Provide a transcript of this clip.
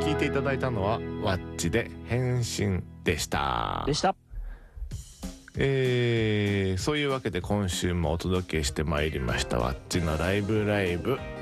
聞いていただいたのはワッチで変身でした。そういうわけで今週もお届けしてまいりましたワッチのライブ